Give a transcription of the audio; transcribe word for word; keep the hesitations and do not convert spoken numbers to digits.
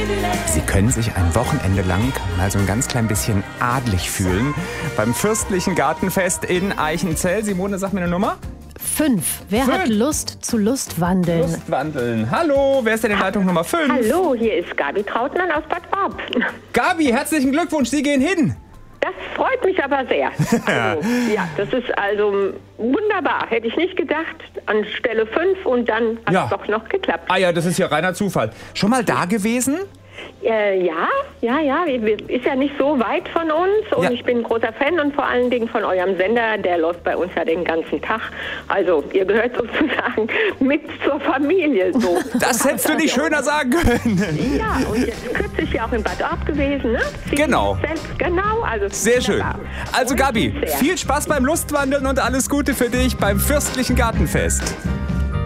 Sie können sich ein Wochenende lang mal so ein ganz klein bisschen adlig fühlen. Beim Fürstlichen Gartenfest in Eichenzell. Simone, sag mir eine Nummer. Fünf. Wer Fünf. hat Lust zu Lustwandeln? Lustwandeln. Hallo, wer ist denn in Leitung Nummer fünf? Hallo, hier ist Gabi Trautmann aus Bad Orb. Gabi, herzlichen Glückwunsch, Sie gehen hin. Das freut mich aber sehr. Also, ja, das ist also wunderbar. Hätte ich nicht gedacht. An Stelle fünf und dann hat es Ja. doch noch geklappt. Ah ja, das ist ja reiner Zufall. Schon mal da gewesen? Äh, ja, ja, ja. Ist ja nicht so weit von uns. Und Ja. ich bin ein großer Fan und vor allen Dingen von eurem Sender. Der läuft bei uns ja den ganzen Tag. Also, ihr gehört sozusagen mit zur Familie. So. Das hättest du nicht schöner sagen können. Ja, und jetzt kürzlich ja auch in Bad Orb gewesen, ne? Sie Genau. Selbst, genau, also Sehr schön. wunderbar. Also Und Gabi, sehr. viel Spaß beim Lustwandeln und alles Gute für dich beim Fürstlichen Gartenfest.